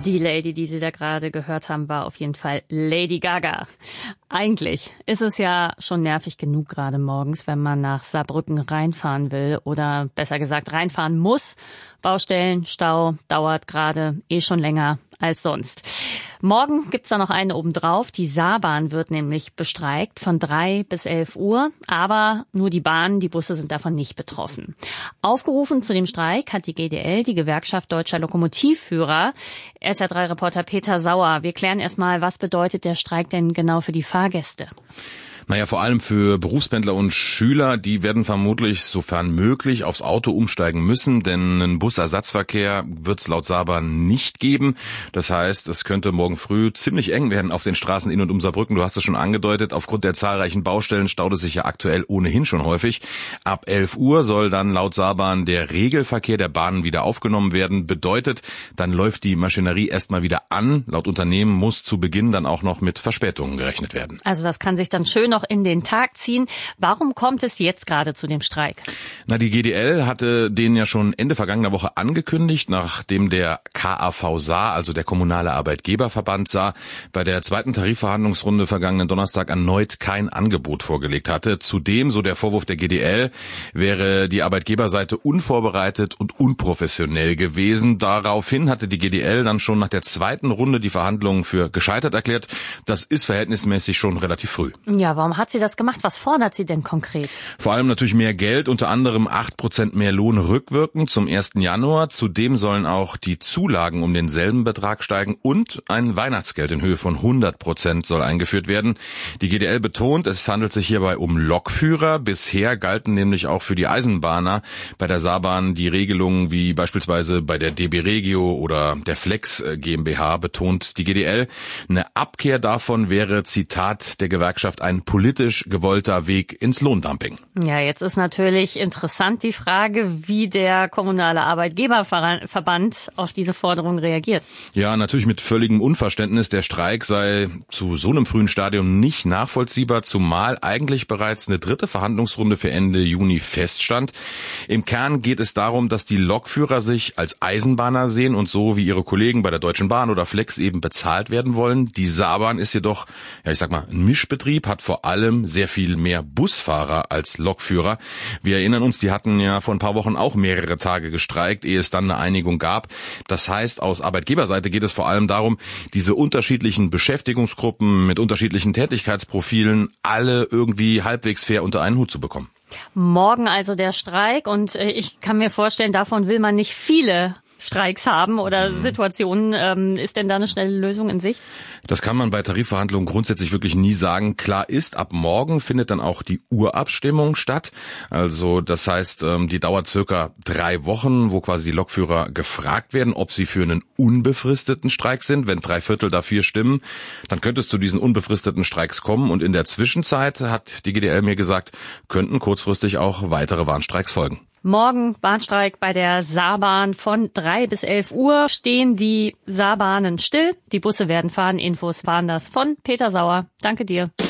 Die Lady, die Sie da gerade gehört haben, war auf jeden Fall Lady Gaga. Eigentlich ist es ja schon nervig genug gerade morgens, wenn man nach Saarbrücken reinfahren will oder besser gesagt reinfahren muss. Baustellen, Stau dauert gerade schon länger als sonst. Morgen gibt's da noch eine obendrauf. Die Saarbahn wird nämlich bestreikt von 3 bis 11 Uhr. Aber nur die Bahn, die Busse sind davon nicht betroffen. Aufgerufen zu dem Streik hat die GDL, die Gewerkschaft Deutscher Lokomotivführer. SR3-Reporter Peter Sauer. Wir klären erstmal, was bedeutet der Streik denn genau für die Fahrgäste? Naja, vor allem für Berufspendler und Schüler, die werden vermutlich, sofern möglich, aufs Auto umsteigen müssen, denn einen Busersatzverkehr wird es laut Saarbahn nicht geben. Das heißt, es könnte morgen früh ziemlich eng werden auf den Straßen in und um Saarbrücken. Du hast es schon angedeutet, aufgrund der zahlreichen Baustellen staut es sich ja aktuell ohnehin schon häufig. Ab 11 Uhr soll dann laut Saarbahn der Regelverkehr der Bahnen wieder aufgenommen werden. Bedeutet, dann läuft die Maschinerie erstmal wieder an. Laut Unternehmen muss zu Beginn dann auch noch mit Verspätungen gerechnet werden. Also das kann sich dann schön noch in den Tag ziehen. Warum kommt es jetzt gerade zu dem Streik? Na, die GDL hatte den ja schon Ende vergangener Woche angekündigt, nachdem der KAV Saar, also der Kommunale Arbeitgeberverband Saar, bei der zweiten Tarifverhandlungsrunde vergangenen Donnerstag erneut kein Angebot vorgelegt hatte. Zudem, so der Vorwurf der GDL, wäre die Arbeitgeberseite unvorbereitet und unprofessionell gewesen. Daraufhin hatte die GDL dann schon nach der zweiten Runde die Verhandlungen für gescheitert erklärt. Das ist verhältnismäßig schon relativ früh. Ja, warum hat sie das gemacht? Was fordert sie denn konkret? Vor allem natürlich mehr Geld, unter anderem 8% mehr Lohn rückwirkend zum 1. Januar. Zudem sollen auch die Zulagen um denselben Betrag steigen und ein Weihnachtsgeld in Höhe von 100% soll eingeführt werden. Die GDL betont, es handelt sich hierbei um Lokführer. Bisher galten nämlich auch für die Eisenbahner bei der Saarbahn die Regelungen wie beispielsweise bei der DB Regio oder der Flex GmbH, betont die GDL. Eine Abkehr davon wäre, Zitat der Gewerkschaft, ein politisch gewollter Weg ins Lohndumping. Ja, jetzt ist natürlich interessant die Frage, wie der Kommunale Arbeitgeberverband auf diese Forderung reagiert. Ja, natürlich mit völligem Unverständnis. Der Streik sei zu so einem frühen Stadium nicht nachvollziehbar, zumal eigentlich bereits eine dritte Verhandlungsrunde für Ende Juni feststand. Im Kern geht es darum, dass die Lokführer sich als Eisenbahner sehen und so wie ihre Kollegen bei der Deutschen Bahn oder Flex eben bezahlt werden wollen. Die Saarbahn ist jedoch, ja, ich sag mal, ein Mischbetrieb, hat vor allem sehr viel mehr Busfahrer als Lokführer. Wir erinnern uns, die hatten ja vor ein paar Wochen auch mehrere Tage gestreikt, ehe es dann eine Einigung gab. Das heißt, aus Arbeitgeberseite geht es vor allem darum, diese unterschiedlichen Beschäftigungsgruppen mit unterschiedlichen Tätigkeitsprofilen alle irgendwie halbwegs fair unter einen Hut zu bekommen. Morgen also der Streik und ich kann mir vorstellen, davon will man nicht viele Streiks haben oder Situationen. Ist denn da eine schnelle Lösung in Sicht? Das kann man bei Tarifverhandlungen grundsätzlich wirklich nie sagen. Klar ist, ab morgen findet dann auch die Urabstimmung statt. Also das heißt, die dauert circa 3 Wochen, wo quasi die Lokführer gefragt werden, ob sie für einen unbefristeten Streik sind. Wenn 3/4 dafür stimmen, dann könnte es zu diesen unbefristeten Streiks kommen. Und in der Zwischenzeit, hat die GDL mir gesagt, könnten kurzfristig auch weitere Warnstreiks folgen. Morgen Bahnstreik bei der Saarbahn von 3 bis 11 Uhr. Stehen die Saarbahnen still. Die Busse werden fahren. Infos waren das von Peter Sauer. Danke dir.